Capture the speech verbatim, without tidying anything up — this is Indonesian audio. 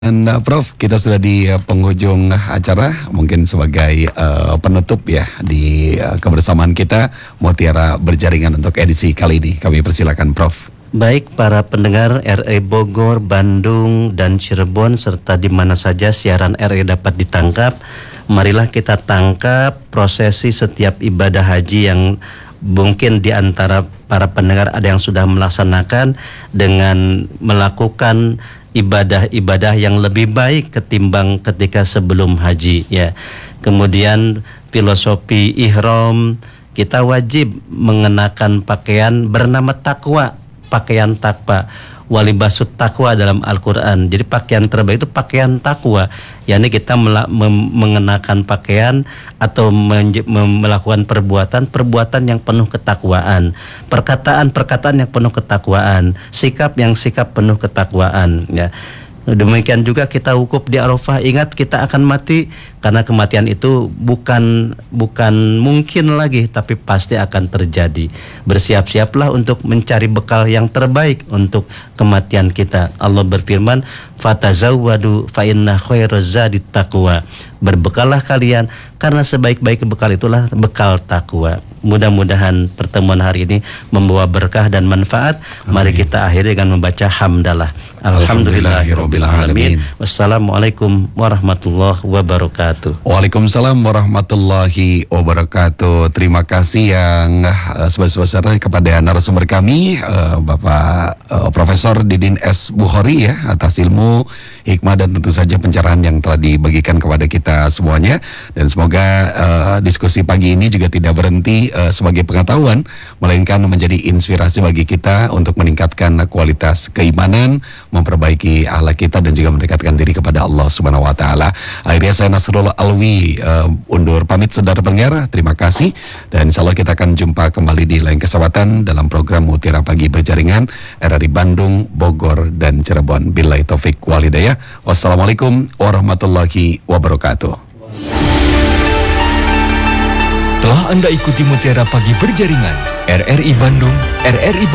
Dan uh, Prof, kita sudah di uh, penghujung acara, mungkin sebagai uh, penutup ya di uh, kebersamaan kita Mutiara Berjaringan untuk edisi kali ini. Kami persilakan Prof. Baik para pendengar R E Bogor, Bandung, dan Cirebon serta di mana saja siaran R E dapat ditangkap, marilah kita tangkap prosesi setiap ibadah haji yang mungkin di antara para pendengar ada yang sudah melaksanakan dengan melakukan ibadah-ibadah yang lebih baik ketimbang ketika sebelum haji ya. Kemudian filosofi ihram, kita wajib mengenakan pakaian bernama takwa, pakaian takwa, walibasut takwa dalam Al-Quran. Jadi pakaian terbaik itu pakaian takwa, yakni kita mem- mengenakan pakaian atau men- mem- melakukan perbuatan-perbuatan yang penuh ketakwaan, perkataan-perkataan yang penuh ketakwaan, sikap yang sikap penuh ketakwaan ya. Demikian juga kita wukuf di Arafah, ingat kita akan mati, karena kematian itu bukan bukan mungkin lagi tapi pasti akan terjadi. Bersiap-siaplah untuk mencari bekal yang terbaik untuk kematian kita. Allah berfirman, "Fatazawwadu fa inna khairaz zadit taqwa." Berbekallah kalian karena sebaik-baik bekal itulah bekal takwa. Mudah-mudahan pertemuan hari ini membawa berkah dan manfaat. Amin. Mari kita akhiri dengan membaca hamdalah. Alhamdulillahirabbil alamin. Wassalamualaikum warahmatullahi wabarakatuh. Waalaikumsalam warahmatullahi wabarakatuh. Terima kasih yang uh, sebesar-besarnya kepada narasumber kami, uh, Bapak uh, Profesor Didin S. Bukhari ya, atas ilmu, hikmah dan tentu saja pencerahan yang telah dibagikan kepada kita semuanya. Dan semoga uh, diskusi pagi ini juga tidak berhenti uh, sebagai pengetahuan, melainkan menjadi inspirasi bagi kita untuk meningkatkan kualitas keimanan, memperbaiki akhlak kita dan juga mendekatkan diri kepada Allah Subhanahu wa taala. Akhirnya saya Nasrullah Alwi uh, undur pamit saudara pendengar. Terima kasih dan insyaallah kita akan jumpa kembali di lain kesempatan dalam program Mutiara Pagi Berjaringan R R I Bandung, Bogor dan Cirebon. Billahi taufik wal hidayah. Wassalamualaikum warahmatullahi wabarakatuh. Telah Anda ikuti Mutiara Pagi Berjaringan R R I Bandung, R R I